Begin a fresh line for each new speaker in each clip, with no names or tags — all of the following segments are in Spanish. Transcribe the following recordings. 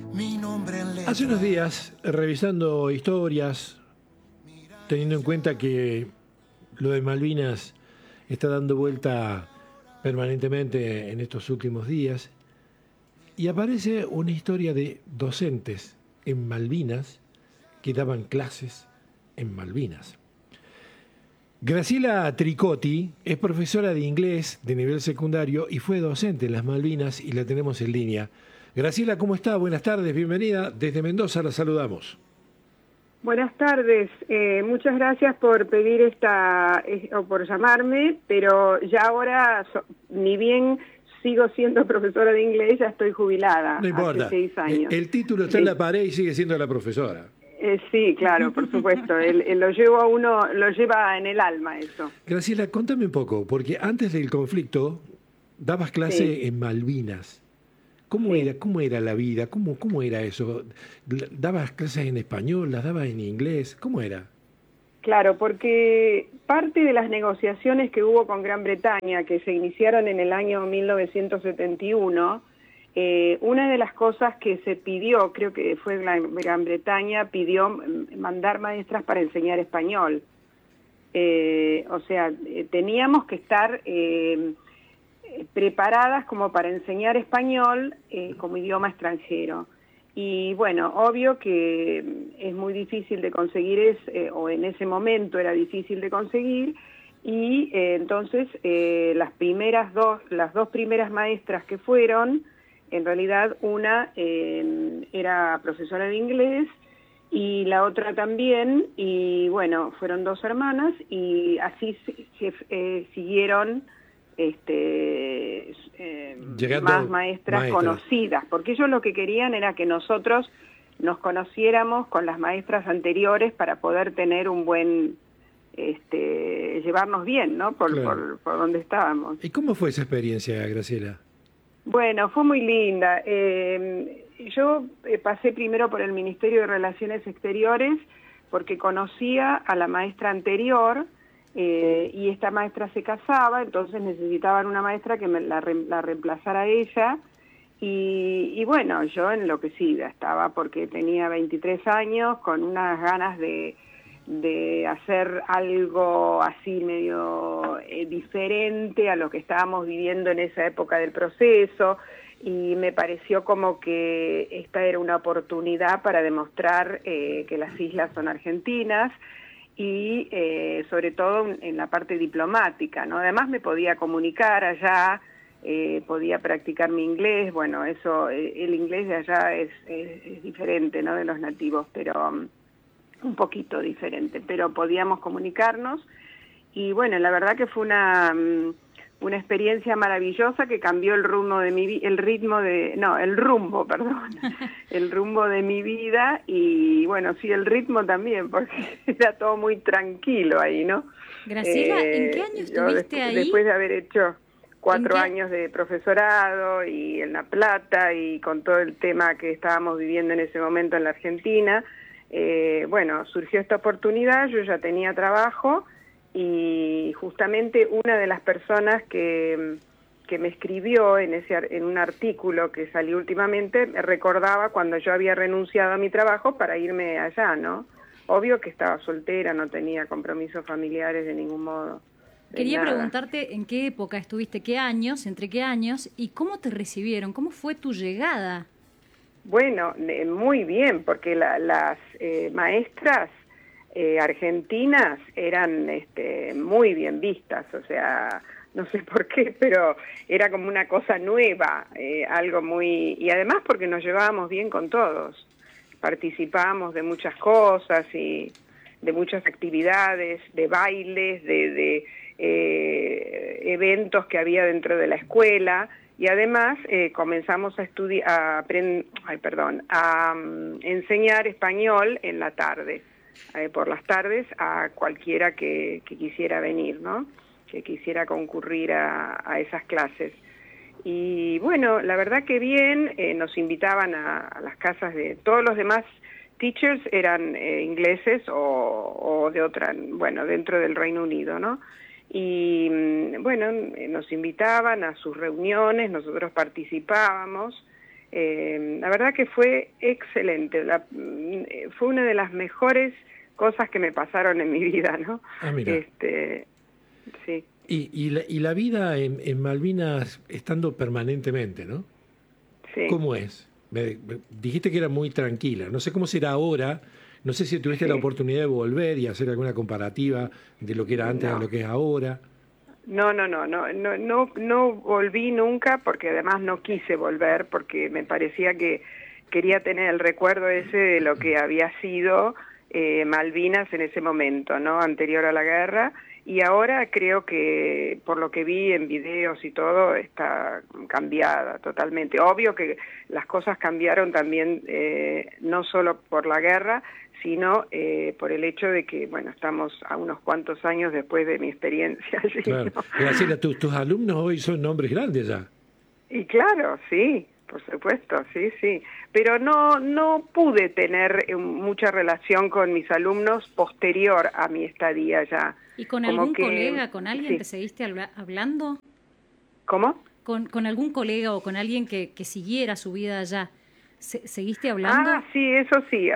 Hace unos días, revisando historias, teniendo en cuenta que lo de Malvinas está dando vuelta permanentemente en estos últimos días, y aparece una historia de docentes en Malvinas que daban clases en Malvinas. Graciela Tricotti es profesora de inglés de nivel secundario y fue docente en las Malvinas y la tenemos en línea. Graciela, ¿cómo está? Buenas tardes, bienvenida. Desde Mendoza la saludamos.
Buenas tardes, muchas gracias por pedir o por llamarme, pero ya ahora, ni bien sigo siendo profesora de inglés, ya estoy jubilada.
No importa,
hace 6 años.
El título está en la pared y sigue siendo la profesora.
Sí, claro, por supuesto, lo llevo a uno, lo lleva en el alma eso.
Graciela, contame un poco, porque antes del conflicto dabas clase en Malvinas. ¿Cómo era la vida? ¿Cómo era eso? ¿Dabas clases en español? ¿Las dabas en inglés? ¿Cómo era?
Claro, porque parte de las negociaciones que hubo con Gran Bretaña, que se iniciaron en el año 1971, una de las cosas que se pidió, creo que fue la Gran Bretaña, pidió mandar maestras para enseñar español. Teníamos que estar preparadas como para enseñar español como idioma extranjero. Y bueno, obvio que es muy difícil de conseguir, o en ese momento era difícil de conseguir, y entonces las dos primeras maestras que fueron, en realidad una era profesora de inglés y la otra también, y bueno, fueron 2 hermanas y así siguieron más maestras conocidas, porque ellos lo que querían era que nosotros nos conociéramos con las maestras anteriores para poder tener un buen, llevarnos bien, ¿no? Por donde estábamos.
¿Y cómo fue esa experiencia, Graciela?
Bueno, fue muy linda. Yo pasé primero por el Ministerio de Relaciones Exteriores porque conocía a la maestra anterior, y esta maestra se casaba, entonces necesitaban una maestra que la reemplazara a ella, y bueno, yo enloquecida estaba porque tenía 23 años, con unas ganas de hacer algo así medio diferente a lo que estábamos viviendo en esa época del proceso, y me pareció como que esta era una oportunidad para demostrar que las islas son argentinas, y sobre todo en la parte diplomática, ¿no? Además me podía comunicar allá, podía practicar mi inglés, bueno, eso, el inglés de allá es diferente, ¿no?, de los nativos, pero un poquito diferente, pero podíamos comunicarnos, y bueno, la verdad que fue una experiencia maravillosa que cambió el rumbo de el rumbo de mi vida, y bueno, sí, el ritmo también, porque era todo muy tranquilo ahí, ¿no?
Graciela, ¿en qué año estuviste ahí?
Después de haber hecho 4 años de profesorado y en La Plata, y con todo el tema que estábamos viviendo en ese momento en la Argentina, bueno, surgió esta oportunidad, yo ya tenía trabajo, y justamente una de las personas que me escribió en un artículo que salió últimamente, me recordaba cuando yo había renunciado a mi trabajo para irme allá, ¿no? Obvio que estaba soltera, no tenía compromisos familiares de ningún modo.
Quería preguntarte en qué época estuviste, qué años, entre qué años, y cómo te recibieron, cómo fue tu llegada.
Bueno, muy bien, porque las maestras argentinas eran muy bien vistas, o sea, no sé por qué, pero era como una cosa nueva, algo muy... Y además porque nos llevábamos bien con todos, participábamos de muchas cosas y de muchas actividades, de bailes, de eventos que había dentro de la escuela, y además comenzamos a enseñar español en la tarde. Por las tardes a cualquiera que quisiera venir, ¿no?, que quisiera concurrir a esas clases. Y bueno, la verdad que bien, nos invitaban a las casas de todos los demás teachers, eran ingleses o de otra, bueno, dentro del Reino Unido, ¿no? Y bueno, nos invitaban a sus reuniones, nosotros participábamos, La verdad que fue excelente, fue una de las mejores cosas que me pasaron en mi vida, ¿no?
Ah, mira.
Sí.
Y la vida en Malvinas estando permanentemente, ¿no?
Sí.
¿Cómo es? Dijiste que era muy tranquila. No sé cómo será ahora. No sé si tuviste la oportunidad de volver y hacer alguna comparativa de lo que era antes a lo que es ahora.
No volví nunca, porque además no quise volver, porque me parecía que quería tener el recuerdo ese de lo que había sido Malvinas en ese momento, ¿no? Anterior a la guerra. Y ahora creo que, por lo que vi en videos y todo, está cambiada totalmente. Obvio que las cosas cambiaron también, no solo por la guerra, sino por el hecho de que, bueno, estamos a unos cuantos años después de mi experiencia allí,
Claro.
¿no?
Graciela, tus alumnos hoy son hombres grandes ya.
Y claro, sí, por supuesto, sí. Pero no pude tener mucha relación con mis alumnos posterior a mi estadía ya.
¿Y con
Como
algún
que,
colega, con alguien
sí.
te seguiste hablando?
¿Cómo?
¿Con algún colega o con alguien que siguiera su vida allá? ¿Seguiste hablando?
Ah, sí, eso sí,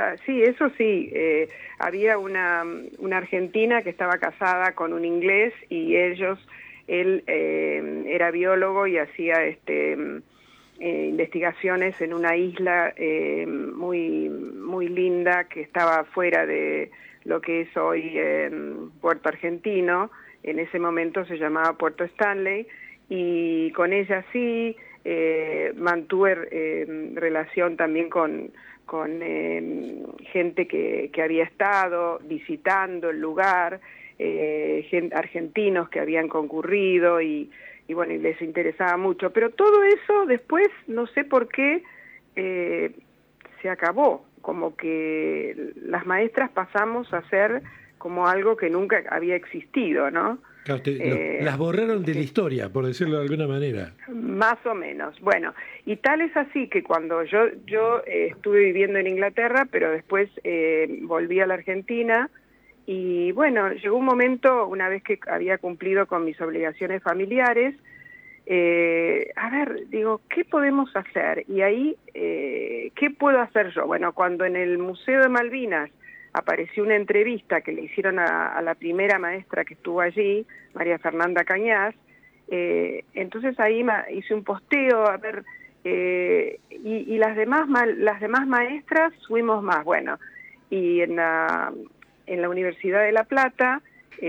había una argentina que estaba casada con un inglés y él era biólogo y hacía investigaciones en una isla muy linda que estaba fuera de lo que es hoy Puerto Argentino. En ese momento se llamaba Puerto Stanley, y con ella sí mantuve relación también con gente que había estado visitando el lugar, argentinos que habían concurrido y bueno, y les interesaba mucho. Pero todo eso después, no sé por qué, se acabó. Como que las maestras pasamos a ser como algo que nunca había existido, ¿no?
Claro, las borraron de la historia, por decirlo de alguna manera.
Más o menos. Bueno, y tal es así que cuando yo estuve viviendo en Inglaterra, pero después volví a la Argentina, y bueno, llegó un momento, una vez que había cumplido con mis obligaciones familiares, a ver, digo, ¿qué podemos hacer? Y ahí, ¿qué puedo hacer yo? Bueno, cuando en el Museo de Malvinas apareció una entrevista que le hicieron a la primera maestra que estuvo allí, María Fernanda Cañas, entonces ahí hice un posteo, a ver, y las demás maestras fuimos más. Bueno, y en la Universidad de La Plata,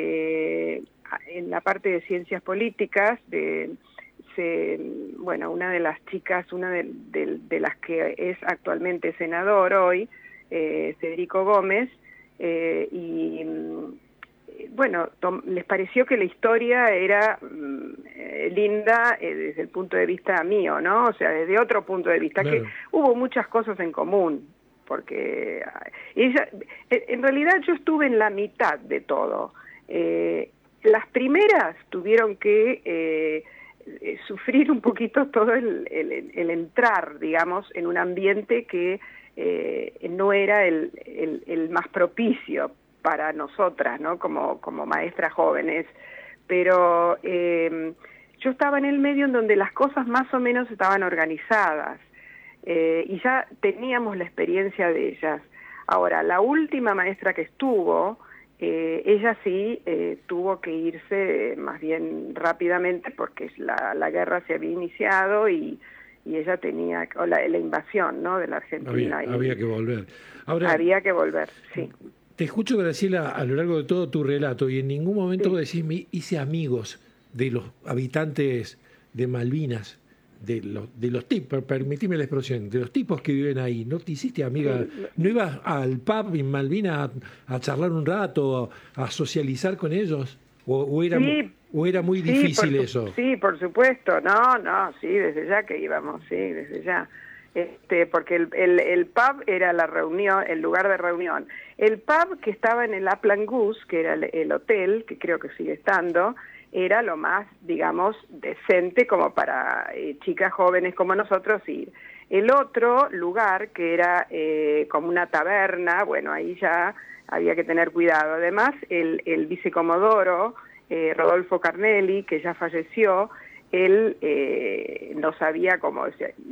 en la parte de ciencias políticas, bueno, una de las chicas, una de las que es actualmente senador hoy, Federico Gómez, y bueno, les pareció que la historia era linda desde el punto de vista mío, ¿no? O sea, desde otro punto de vista, claro, que hubo muchas cosas en común, porque en realidad yo estuve en la mitad de todo. Las primeras tuvieron que sufrir un poquito todo el entrar, digamos, en un ambiente que no era el más propicio para nosotras, ¿no? Como maestras jóvenes, pero yo estaba en el medio en donde las cosas más o menos estaban organizadas, y ya teníamos la experiencia de ellas. Ahora, la última maestra que estuvo, ella sí tuvo que irse más bien rápidamente porque la guerra se había iniciado y ella tenía la invasión, ¿no?, de la Argentina.
Había que volver. Ahora,
había que volver, sí.
Te escucho, Graciela, a lo largo de todo tu relato, y en ningún momento vos decís, me hice amigos de los habitantes de Malvinas, de los tipos, permitime la expresión, de los tipos que viven ahí. ¿No te hiciste amiga? ¿No ibas al pub en Malvinas a charlar un rato, a socializar con ellos? ¿O era muy difícil eso?
Sí, por supuesto. No, sí, desde ya que íbamos, sí, desde ya. Porque el pub era la reunión, el lugar de reunión. El pub que estaba en el Upland Goose, que era el hotel, que creo que sigue estando, era lo más, digamos, decente como para chicas jóvenes como nosotros ir. El otro lugar, que era como una taberna, bueno, ahí ya había que tener cuidado. Además, el vicecomodoro, Rodolfo Carnelli, que ya falleció, él no sabía cómo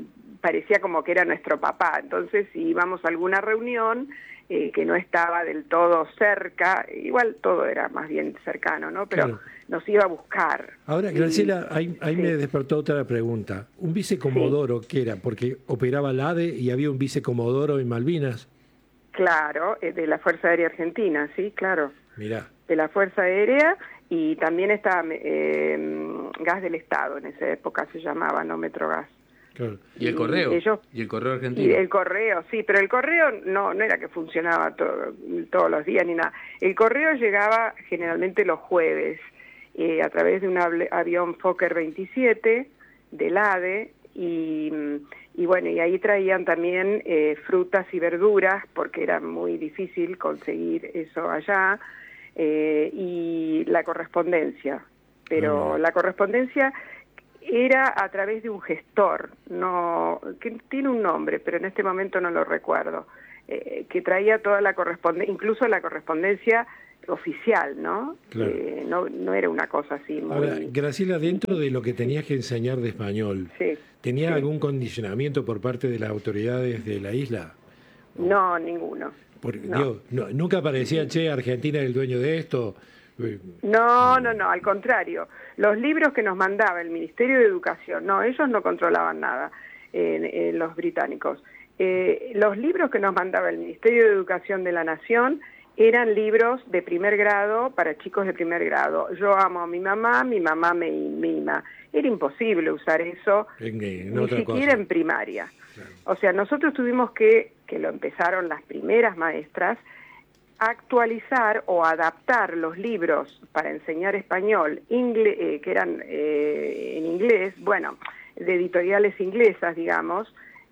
parecía como que era nuestro papá. Entonces, si íbamos a alguna reunión que no estaba del todo cerca, igual todo era más bien cercano, ¿no? Pero claro, nos iba a buscar.
Ahora, Graciela, ahí sí, me despertó otra pregunta. ¿Un vicecomodoro qué era? Porque operaba la ADE y había un vicecomodoro en Malvinas.
Claro, de la Fuerza Aérea Argentina, sí, claro.
Mirá.
De la Fuerza Aérea, y también estaba Gas del Estado, en esa época se llamaba, no Metrogas.
Claro. ¿Y el correo? ¿Y el correo argentino?
Y el correo, sí, pero el correo no era que funcionaba todos los días ni nada. El correo llegaba generalmente los jueves a través de un avión Fokker 27 del ADE y bueno, y ahí traían también frutas y verduras porque era muy difícil conseguir eso allá y la correspondencia. Pero la correspondencia era a través de un gestor, que tiene un nombre, pero en este momento no lo recuerdo, que traía toda la correspondencia, incluso la correspondencia oficial, ¿no?
Claro.
No era una cosa así muy...
Ahora, Graciela, dentro de lo que tenías que enseñar de español,
sí,
¿tenía algún condicionamiento por parte de las autoridades de la isla?
No, ninguno.
Digo, nunca aparecía, che, Argentina es el dueño de esto.
No, al contrario. Los libros que nos mandaba el Ministerio de Educación, ellos no controlaban nada, los británicos. Los libros que nos mandaba el Ministerio de Educación de la Nación eran libros de primer grado para chicos de primer grado. Yo amo a mi mamá me mima. Era imposible usar eso, ni siquiera en primaria. Claro. O sea, nosotros tuvimos que lo empezaron las primeras maestras, actualizar o adaptar los libros para enseñar español que eran en inglés, bueno, de editoriales inglesas, digamos,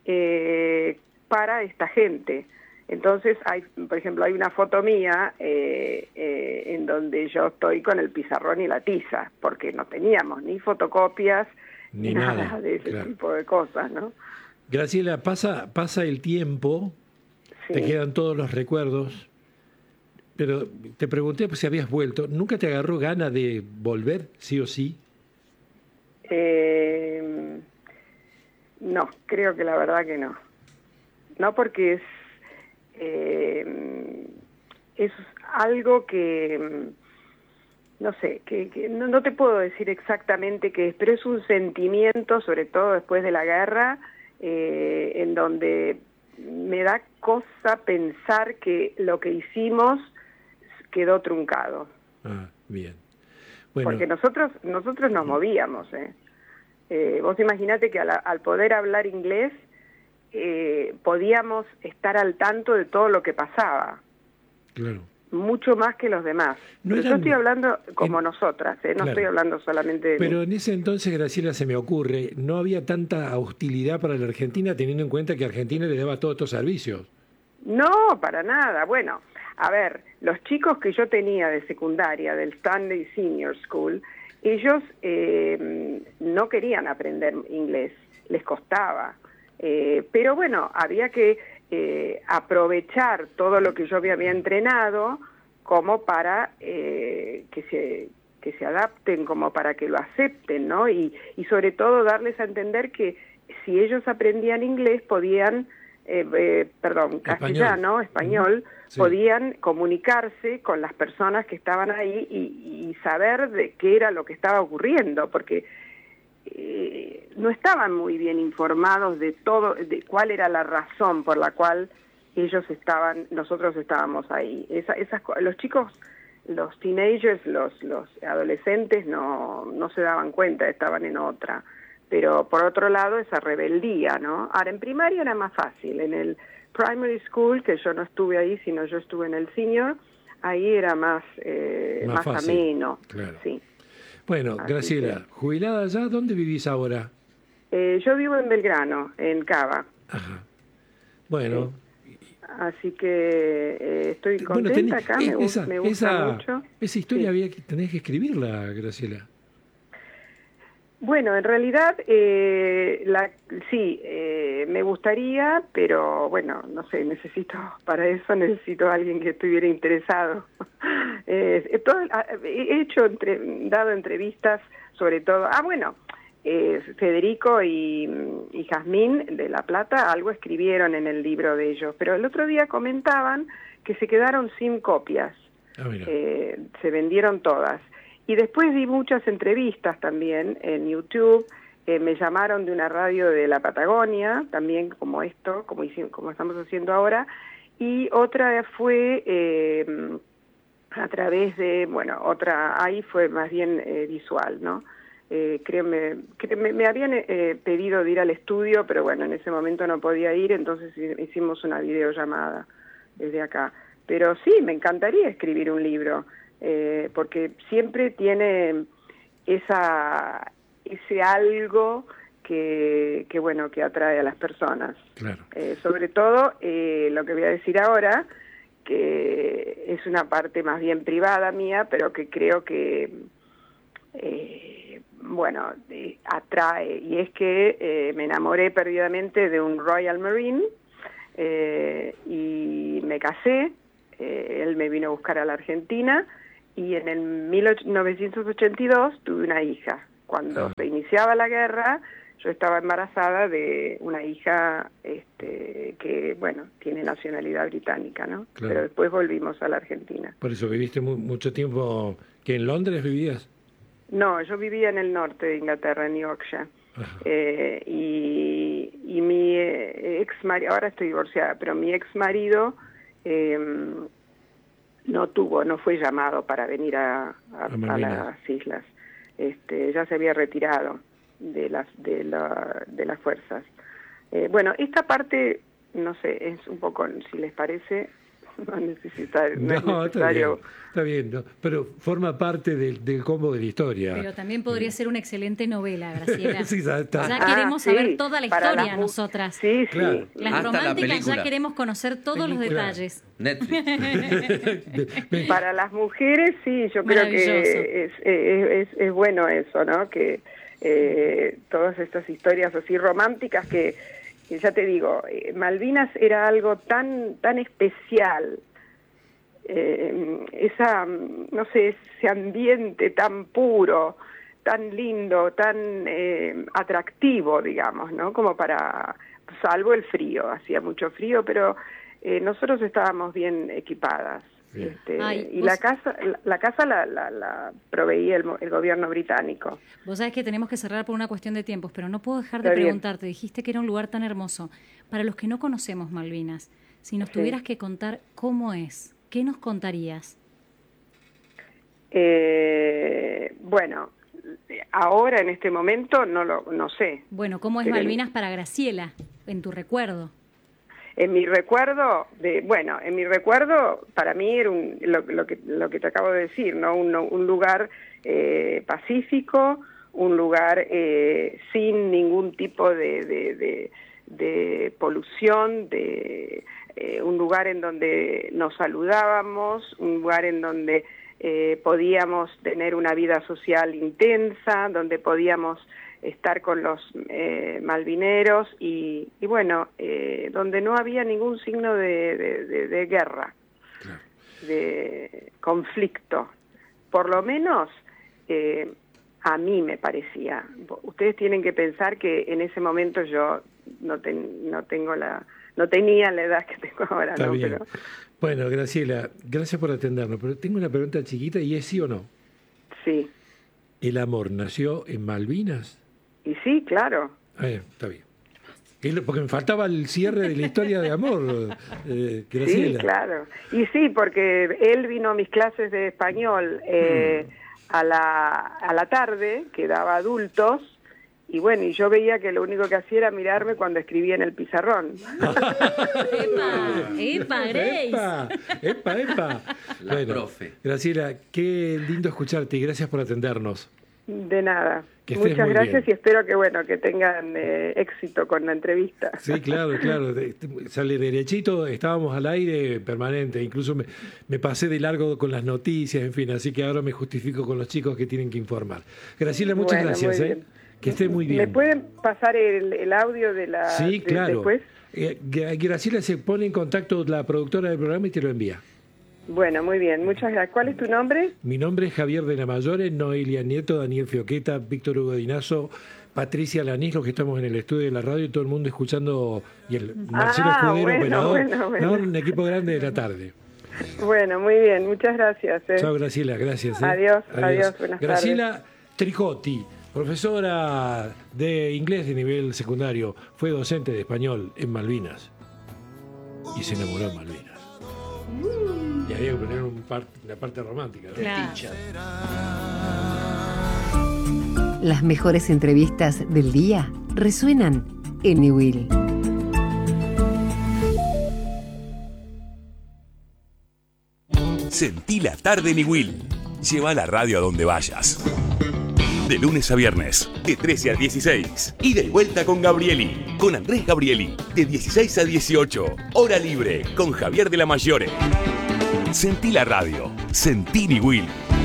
para esta gente. Entonces, por ejemplo, hay una foto mía en donde yo estoy con el pizarrón y la tiza, porque no teníamos ni fotocopias ni nada de ese tipo de cosas, ¿no?
Graciela, pasa el tiempo, sí, te quedan todos los recuerdos. Pero te pregunté si habías vuelto. ¿Nunca te agarró gana de volver, sí o sí?
No, creo que la verdad que no. No, porque es algo que, no sé, que no te puedo decir exactamente qué es, pero es un sentimiento, sobre todo después de la guerra, en donde me da cosa pensar que lo que hicimos quedó truncado.
Ah, bien. Bueno.
Porque nosotros nos movíamos, vos imaginate que al poder hablar inglés podíamos estar al tanto de todo lo que pasaba.
Claro.
Mucho más que los demás. Yo estoy hablando como nosotras, no claro, estoy hablando solamente de
Pero
mí.
En ese entonces, Graciela, se me ocurre, no había tanta hostilidad para la Argentina, teniendo en cuenta que Argentina le daba todos estos servicios.
No, para nada. Bueno, a ver, los chicos que yo tenía de secundaria, del Stanley Senior School, ellos no querían aprender inglés, les costaba. Pero bueno, había que aprovechar todo lo que yo había entrenado como para que se adapten, como para que lo acepten, ¿no? Y sobre todo darles a entender que si ellos aprendían inglés podían... español, sí, podían comunicarse con las personas que estaban ahí y saber de qué era lo que estaba ocurriendo, porque no estaban muy bien informados de todo, de cuál era la razón por la cual nosotros estábamos ahí. Los chicos, los teenagers, los adolescentes no se daban cuenta, estaban en otra. Pero por otro lado, esa rebeldía, ¿no? Ahora, en primaria era más fácil. En el primary school, que yo no estuve ahí, sino yo estuve en el senior, ahí era más ameno.
Claro.
Sí.
Bueno, así Graciela, jubilada allá, ¿dónde vivís ahora?
Yo vivo en Belgrano, en Cava.
Ajá. Bueno.
Sí. Así que estoy contenta acá, me gusta mucho.
Esa historia tenés que escribirla, Graciela.
Bueno, en realidad me gustaría, pero bueno, no sé, para eso necesito a alguien que estuviera interesado. He dado entrevistas sobre todo, Federico y Jazmín de La Plata algo escribieron en el libro de ellos, pero el otro día comentaban que se quedaron sin copias, se vendieron todas. Y después vi muchas entrevistas también en YouTube, me llamaron de una radio de la Patagonia, también como esto, como estamos haciendo ahora, y otra fue a través de, ahí fue más bien visual, ¿no? Me habían pedido de ir al estudio, pero bueno, en ese momento no podía ir, entonces hicimos una videollamada desde acá. Pero sí, me encantaría escribir un libro, porque siempre tiene ese algo que atrae a las personas.
Claro.
Sobre todo, lo que voy a decir ahora, que es una parte más bien privada mía, pero que creo que atrae, y es que me enamoré perdidamente de un Royal Marine y me casé, él me vino a buscar a la Argentina y en el 1982 tuve una hija. Cuando se iniciaba la guerra, yo estaba embarazada de una hija que, tiene nacionalidad británica, ¿no? Claro. Pero después volvimos a la Argentina.
Por eso, ¿viviste mucho tiempo? ¿Que en Londres vivías?
No, yo vivía en el norte de Inglaterra, en Yorkshire. Y mi ex marido, ahora estoy divorciada, pero mi ex marido no fue llamado para venir a las islas. Ya se había retirado de las fuerzas. Esta parte, no sé, es un poco, si les parece, no es necesario.
Está bien, no, pero forma parte del combo de la historia.
Pero también podría ser una excelente novela, Graciela.
Sí,
ya queremos saber toda la historia nosotras.
Sí,
claro.
Las románticas ya queremos conocer todos los detalles.
Netflix.
Para las mujeres, sí, yo creo que es bueno eso, ¿no? Que todas estas historias así románticas que ya te digo, Malvinas era algo tan especial, ese ambiente tan puro, tan lindo, tan atractivo, digamos, ¿no? Como salvo el frío, hacía mucho frío, pero nosotros estábamos bien equipadas. Y la casa la proveía el gobierno británico.
Vos sabés que tenemos que cerrar por una cuestión de tiempos, pero no puedo dejar de preguntarte, dijiste que era un lugar tan hermoso. Para los que no conocemos Malvinas, si nos tuvieras que contar cómo es, ¿qué nos contarías?
Ahora en este momento no sé.
Bueno, ¿cómo es Malvinas para Graciela, en tu recuerdo?
En mi recuerdo, para mí era lo que te acabo de decir, ¿no? Un lugar pacífico, un lugar sin ningún tipo de polución, un lugar en donde nos saludábamos, un lugar en donde podíamos tener una vida social intensa, donde podíamos estar con los malvineros y donde no había ningún signo de guerra, claro, de conflicto. Por lo menos a mí me parecía. Ustedes tienen que pensar que en ese momento yo no tenía la edad que tengo ahora.
Está
¿no?
bien.
Pero...
Bueno, Graciela, gracias por atendernos, pero tengo una pregunta chiquita y es sí o no.
Sí. ¿El
amor nació en Malvinas?
Y sí, claro.
Está bien. Porque me faltaba el cierre de la historia de amor, Graciela.
Sí, claro. Y sí, porque él vino a mis clases de español a la tarde, que daba adultos, y y yo veía que lo único que hacía era mirarme cuando escribía en el pizarrón.
¡Epa, Grace!
¡Epa!
La profe.
Graciela, qué lindo escucharte y gracias por atendernos.
De nada.
Muchas
gracias y espero que tengan éxito con la entrevista.
Sí, claro. Sale derechito, estábamos al aire permanente, incluso me pasé de largo con las noticias, en fin, así que ahora me justifico con los chicos que tienen que informar. Graciela, muchas gracias. Que esté muy bien.
¿Me pueden pasar el audio de la...
Sí, claro.
Después?
Graciela se pone en contacto la productora del programa y te lo envía.
Bueno, muy bien, muchas gracias. ¿Cuál es tu nombre?
Mi nombre es Javier de la Mayore, Noelia Nieto, Daniel Fioqueta, Víctor Hugo Dinazo, Patricia Lanís, los que estamos en el estudio de la radio, y todo el mundo escuchando, y el Marcelo Escudero, operador. No, un equipo grande de la tarde.
Bueno, muy bien, muchas gracias.
Chao, Graciela, gracias.
Adiós, buenas
Graciela
tardes.
Tricotti, profesora de inglés de nivel secundario, fue docente de español en Malvinas y se enamoró de Malvinas. Y había que poner una parte romántica, ¿no?
Claro.
Las mejores entrevistas del día resuenan en Niwil.
Sentí la tarde Niwil. Lleva la radio a donde vayas. De lunes a viernes, de 13 a 16. Y de vuelta con Gabrieli, con Andrés Gabrieli, de 16 a 18. Hora libre, con Javier de la Mayore. Sentí la radio. Sentí Niwil.